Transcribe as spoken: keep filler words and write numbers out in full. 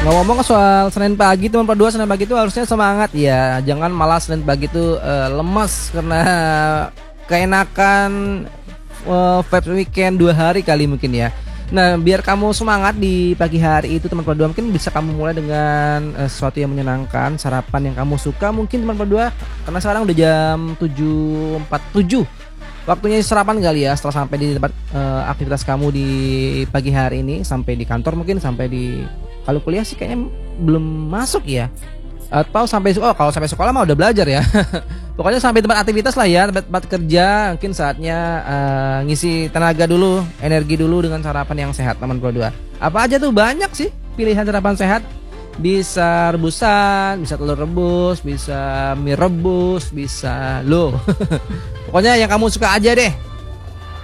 Ngomong soal Senin pagi teman berdua, Senin pagi itu harusnya semangat ya. Jangan malah Senin pagi itu uh, lemas karena keenakan uh, vibes weekend dua hari kali mungkin ya. Nah, biar kamu semangat di pagi hari itu teman berdua, mungkin bisa kamu mulai dengan uh, sesuatu yang menyenangkan, sarapan yang kamu suka mungkin teman berdua. Karena sekarang udah jam tujuh empat puluh tujuh. Waktunya sarapan kali ya, setelah sampai di tempat uh, aktivitas kamu di pagi hari ini, sampai di kantor mungkin, sampai di, kalau kuliah sih kayaknya belum masuk ya, atau sampai, oh kalau sampai sekolah mah udah belajar ya. Pokoknya sampai tempat aktivitas lah ya, tempat, tempat kerja, mungkin saatnya uh, ngisi tenaga dulu, energi dulu dengan sarapan yang sehat teman berdua. Apa aja tuh, banyak sih pilihan sarapan sehat. Bisa rebusan, bisa telur rebus, bisa mie rebus, bisa lo. Pokoknya yang kamu suka aja deh.